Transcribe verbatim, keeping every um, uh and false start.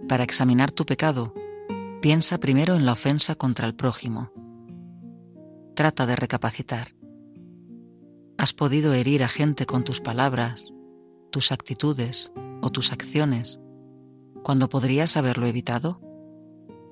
Para examinar tu pecado, piensa primero en la ofensa contra el prójimo. Trata de recapacitar. ¿Has podido herir a gente con tus palabras, tus actitudes o tus acciones cuando podrías haberlo evitado?